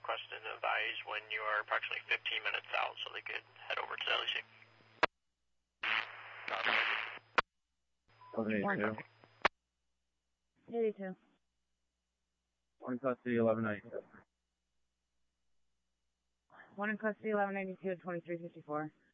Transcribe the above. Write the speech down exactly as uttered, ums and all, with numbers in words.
request and advise when you are approximately fifteen minutes out so they could head over to L E C. eleven eighty-two. eighty-two. One custody, eleven ninety-two. One in custody, eleven ninety-two, twenty-three fifty-four.